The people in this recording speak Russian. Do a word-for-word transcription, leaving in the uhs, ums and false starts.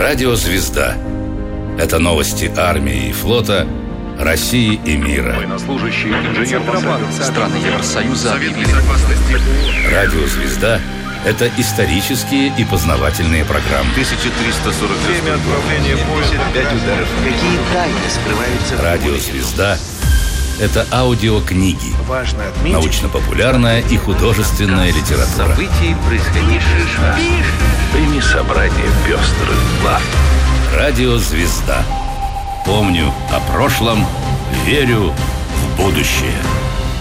Радио «Звезда». Это новости армии и флота, России и мира. Военнослужащие, инженер страны Евросоюза объявили. Радио «Звезда» — это исторические и познавательные программы. тысяча триста сорок время отправления поезда. Пять ударов. Какие тайны скрываются в Радио «Звезда» — это аудиокниги, Важно отметить. научно-популярная и художественная литература. Событий, происходивших на Прими собрание пестрых глав. Радио «Звезда». Помню о прошлом, верю в будущее.